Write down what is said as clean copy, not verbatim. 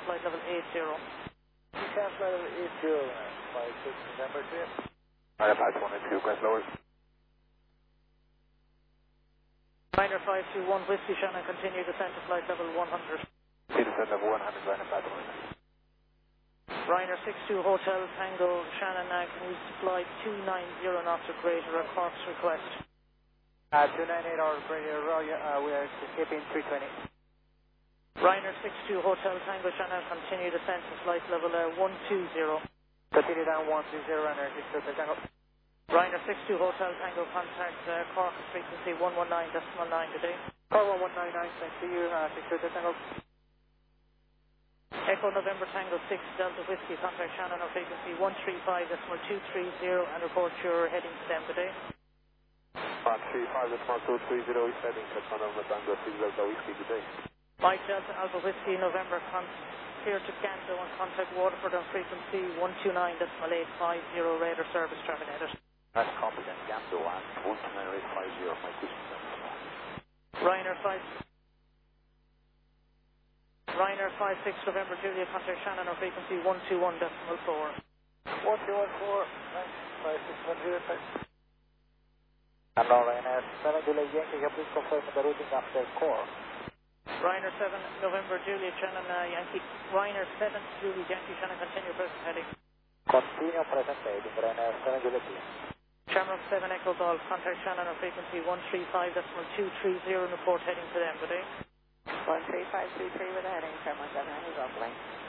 flight level 80. Decaf flight level 80, 56 November to you. Ryder pass 1 and 2, Quest lowers. Ryder 521 Whiskey Shannon, continue descent to flight level 100. See descent level 100, Ryder pass 1. Ryder 62 Hotel Tango Shannon, can you fly 290 knots or greater at Cork's request? 298 hours greater, we are escaping 320. Ryder 62 Hotel Tango Shannon, continue descent to flight level 120. Continue down 120, Ryder 62 Hotel Tango. Ryder 62 Hotel Tango, contact Cork frequency 119.9 today. Call 1199, thank you, 62 Hotel Tango. Echo November Tango 6 Delta Whiskey, contact Shannon on frequency 135.230 and report your heading to them today. 135.230 is heading to November Tango 6 Delta Whiskey today. Mike Delta Alpha Whiskey November, clear to Ganto on contact Waterford on frequency 129.850 radar service terminated. That's competent, Ganto and 129.850, my question. Ryder 56 November Julia, contact Shannon on frequency 121.4. 1214, thanks, 561 Julia, thanks. Hello, Ryder 7 Julia Yankee, can you please confirm the routing after core? Ryder 7 November Julia Shannon Yankee. Ryder 7 Julia Yankee Shannon, continue present heading. Continue present heading, Ryder 7 Julia Yankee. Shamrock 7 Echo Golf, contact Shannon on frequency 135.230 and report heading to them today. 13523 with a heading, Shamrock 7 is off link.